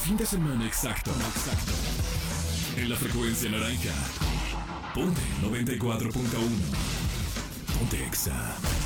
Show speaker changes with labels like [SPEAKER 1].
[SPEAKER 1] fin de semana exacto. En la frecuencia naranja. Ponte 94.1. Ponte Exa.